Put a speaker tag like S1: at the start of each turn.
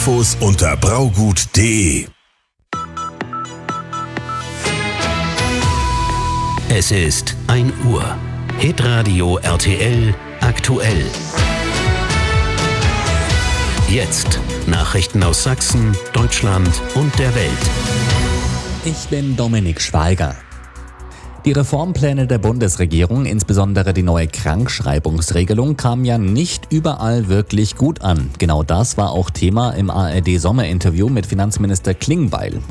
S1: Infos unter braugut.de.
S2: Es ist 1 Uhr. Hitradio RTL aktuell. Jetzt Nachrichten aus Sachsen, Deutschland und der Welt.
S3: Ich bin Dominik Schweiger. Die Reformpläne der Bundesregierung, insbesondere die neue Krankschreibungsregelung, kamen ja nicht überall wirklich gut an. Genau das war auch Thema im ARD-Sommerinterview mit Finanzminister Klingbeil.